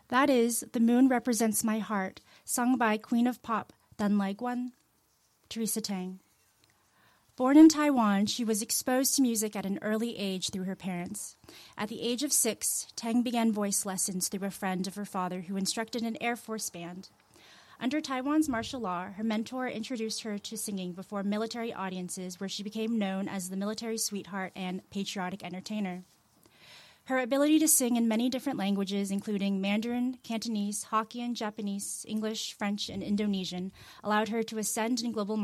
That is The Moon Represents My Heart, sung by Queen of Pop Dan Lai-guan, Teresa Tang. Born in Taiwan, she was exposed to music at an early age through her parents. At the age of 6, Tang began voice lessons through a friend of her father who instructed an Air Force band. Under Taiwan's martial law, her mentor introduced her to singing before military audiences, where she became known as the military sweetheart and patriotic entertainer. Her ability to sing in many different languages, including Mandarin, Cantonese, Hokkien, Japanese, English, French, and Indonesian, allowed her to ascend in global